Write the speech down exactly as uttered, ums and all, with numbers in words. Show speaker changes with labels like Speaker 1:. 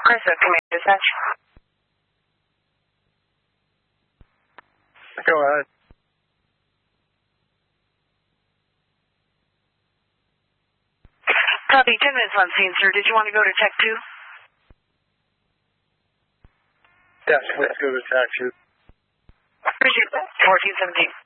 Speaker 1: Chris, command dispatch.
Speaker 2: Go ahead.
Speaker 1: Copy, ten minutes on scene, sir. Did you want to go to Tech two?
Speaker 2: Yes, let's go to Tech two.
Speaker 1: Appreciate that. fourteen seventeen.